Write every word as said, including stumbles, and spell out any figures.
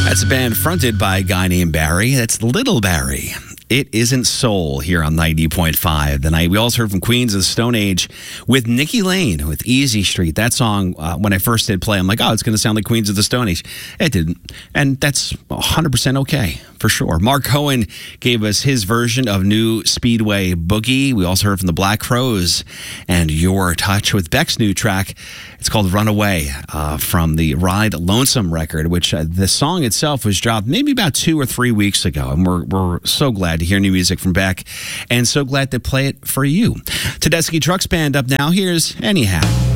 That's a band fronted by a guy named Barry. That's Little Barry. It Isn't Soul here on ninety point five. The night we also heard from Queens of the Stone Age with Nikki Lane with Easy Street. That song, uh, when I first did play, I'm like, oh, it's going to sound like Queens of the Stone Age. It didn't. And that's one hundred percent okay, for sure. Mark Cohen gave us his version of New Speedway Boogie. We also heard from the Black Crowes and Your Touch with Beck's new track. It's called Runaway uh, from the Ride Lonesome record, which uh, the song itself was dropped maybe about two or three weeks ago. And we're, we're so glad to hear new music from Beck and so glad to play it for you. Tedeschi Trucks Band up now. Here's Anyhow.